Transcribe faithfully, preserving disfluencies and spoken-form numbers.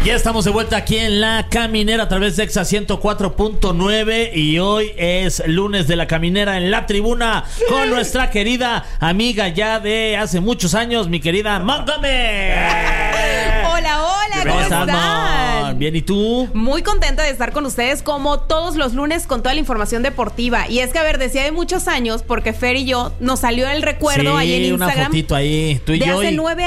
Ya estamos de vuelta aquí en La Caminera a través de Exa ciento cuatro punto nueve y hoy es lunes de La Caminera en la tribuna con nuestra querida amiga ya de hace muchos años, mi querida Montgomery. Hola, hola, ¿cómo están? Bien, ¿y tú? Muy contenta de estar con ustedes como todos los lunes con toda la información deportiva. Y es que, a ver, decía de muchos años porque Fer y yo nos salió el recuerdo sí, ahí en Instagram. Una fotito ahí, tú y de yo. hace y... nueve